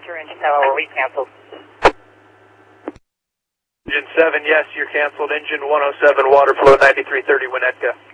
Roger, engine 7, are we canceled? Engine 7, yes, you're canceled. Engine 107, water flow 9330, Winnetka.